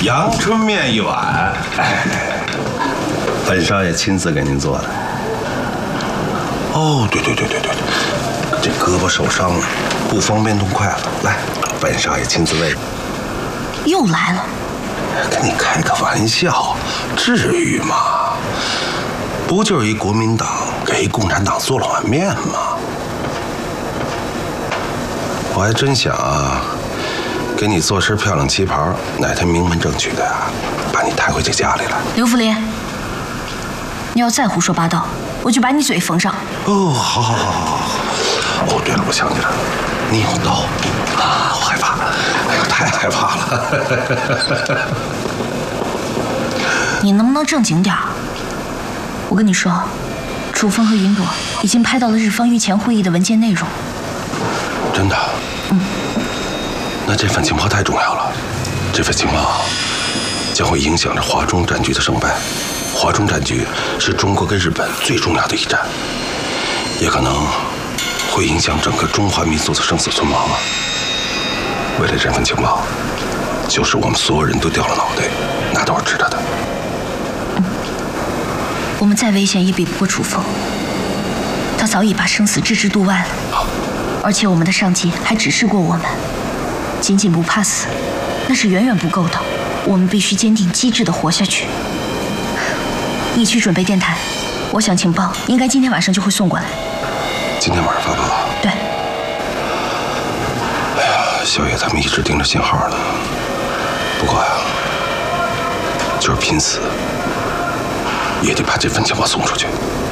阳春面一碗，本少爷亲自给您做的。哦，对，这胳膊受伤了，不方便动筷子，来，本少爷亲自喂。 又来了。 跟你开个玩笑，至于吗？不就是一国民党给共产党做了碗面吗？我还真想啊，给你做身漂亮旗袍，哪天名门正娶的呀，把你抬回这家里来。 刘福林，你要再胡说八道，我就把你嘴缝上。 哦，好。哦，对了，我想起来了，你有刀啊，我害怕，哎呦，太害怕了。 你能不能正经点儿？我跟你说，楚风和云朵已经拍到了日方御前会议的文件内容。 真的？那这份情报太重要了，这份情报将会影响着华中战局的胜败。华中战局是中国跟日本最重要的一战，也可能会影响整个中华民族的生死存亡啊！为了这份情报，就是我们所有人都掉了脑袋，那都是值得的。 我们再危险也比不过楚风，他早已把生死置之度外了。 好， 而且我们的上级还指示过我们，仅仅不怕死，那是远远不够的。我们必须坚定机智地活下去。你去准备电台，我想情报应该今天晚上就会送过来。 今天晚上发报？ 对。 哎呀，小野他们一直盯着信号呢。不过呀，就是拼死也得把这份情报送出去。